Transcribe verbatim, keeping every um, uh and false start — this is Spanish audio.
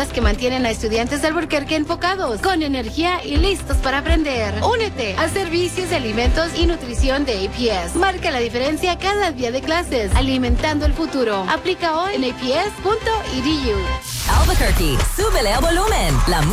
dinámicas que mantienen a estudiantes de Albuquerque enfocados, con energía y listos para aprender. Únete a Servicios de Alimentos y Nutrición de A P S. Marca la diferencia cada día de clases, alimentando el futuro. Aplica hoy en a p s punto e d u. Albuquerque, súbele a volumen. La